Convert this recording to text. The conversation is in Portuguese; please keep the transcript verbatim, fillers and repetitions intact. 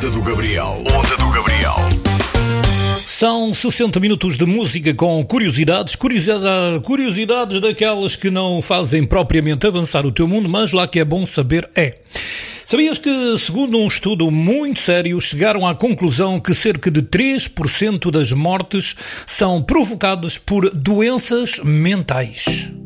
Onda do Gabriel. Onda do Gabriel. São sessenta minutos de música com curiosidades, curiosidade, curiosidades daquelas que não fazem propriamente avançar o teu mundo, mas lá que é bom saber é. Sabias que, segundo um estudo muito sério, chegaram à conclusão que cerca de três por cento das mortes são provocadas por doenças mentais?